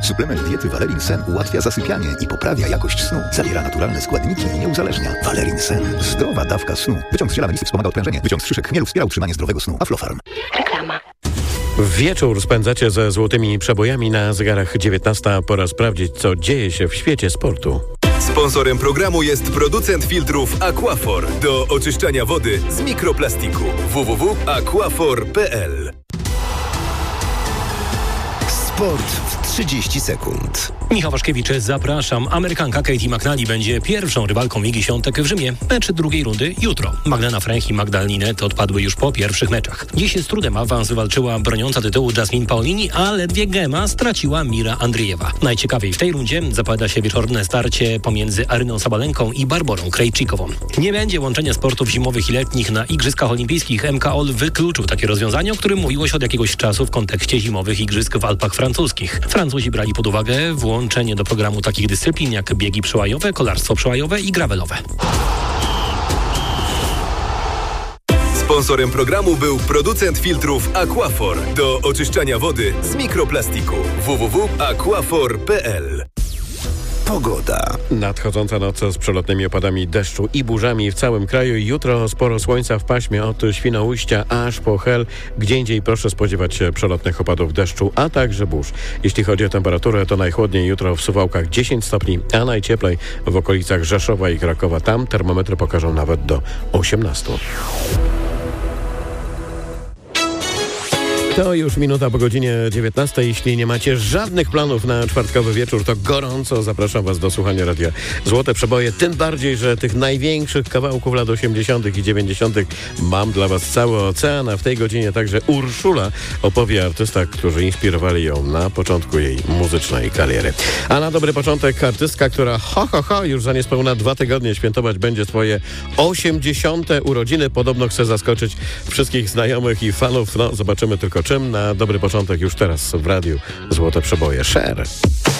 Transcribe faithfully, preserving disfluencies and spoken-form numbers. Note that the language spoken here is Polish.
Suplement diety Valerin Sen ułatwia zasypianie i poprawia jakość snu. Zawiera naturalne składniki i nie uzależnia. Valerin Sen. Zdrowa dawka snu. Wyciąg z ziela melisy wspomaga odprężenie. Wyciąg z szyszek chmielu wspiera utrzymanie zdrowego snu. Aflofarm. Reklama. Wieczór spędzacie ze złotymi przebojami na zegarach dziewiętnasta. Pora sprawdzić, co dzieje się w świecie sportu. Sponsorem programu jest producent filtrów Aquafor do oczyszczania wody z mikroplastiku. w w w kropka aquafor kropka p l. Sport w trzydzieści sekund. Michał Waszkiewicz, zapraszam. Amerykanka Katie McNally będzie pierwszą rywalką Igi Świątek w Rzymie. Mecz drugiej rundy jutro. Magdalena Fręch i Magda Linet odpadły już po pierwszych meczach. Dziś z trudem awans wywalczyła broniąca tytułu Jasmine Paolini, a ledwie gema straciła Mira Andriejewa. Najciekawiej w tej rundzie zapowiada się wieczorne starcie pomiędzy Aryną Sabalenką i Barborą Krejcikową. Nie będzie łączenia sportów zimowych i letnich na Igrzyskach Olimpijskich. M K O L wykluczył takie rozwiązanie, o którym mówiło się od jakiegoś czasu w kontekście zimowych igrzysk w Alpach francuskich. Francuzi brali pod uwagę włączenie do programu takich dyscyplin jak biegi przełajowe, kolarstwo przełajowe i gravelowe. Sponsorem programu był producent filtrów Aquafor do oczyszczania wody z mikroplastiku. w w w kropka aquafor kropka p l. Pogoda. Nadchodząca noc z przelotnymi opadami deszczu i burzami w całym kraju. Jutro sporo słońca w paśmie od Świnoujścia aż po Hel. Gdzie indziej proszę spodziewać się przelotnych opadów deszczu, a także burz. Jeśli chodzi o temperaturę, to najchłodniej jutro w Suwałkach dziesięć stopni, a najcieplej w okolicach Rzeszowa i Krakowa. Tam termometry pokażą nawet do osiemnastu. To już minuta po godzinie dziewiętnastej. Jeśli nie macie żadnych planów na czwartkowy wieczór, to gorąco zapraszam Was do słuchania radia Złote Przeboje. Tym bardziej, że tych największych kawałków lat osiemdziesiątych i dziewięćdziesiątych mam dla Was cały ocean, a w tej godzinie także Urszula opowie o artystach, którzy inspirowali ją na początku jej muzycznej kariery. A na dobry początek artystka, która ho, ho, ho, już za niespełna dwa tygodnie świętować będzie swoje osiemdziesiąte urodziny. Podobno chce zaskoczyć wszystkich znajomych i fanów. No, zobaczymy tylko czym. Na dobry początek już teraz w radiu Złote Przeboje. Cher.